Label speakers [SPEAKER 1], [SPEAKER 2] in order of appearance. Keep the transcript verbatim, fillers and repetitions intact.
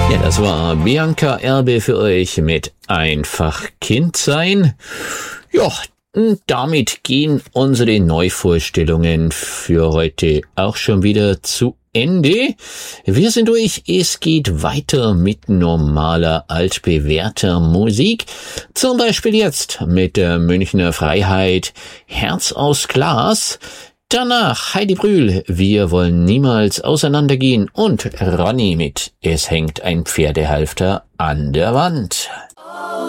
[SPEAKER 1] Ja, das war Bianca Erbe für euch mit Einfach Kind sein. Ja, damit gehen unsere Neuvorstellungen für heute auch schon wieder zu Ende. Wir sind durch. Es geht weiter mit normaler, altbewährter Musik. Zum Beispiel jetzt mit der Münchner Freiheit Herz aus Glas. Danach Heidi Brühl, wir wollen niemals auseinandergehen, und Ronny mit Es hängt ein Pferdehalfter an der Wand.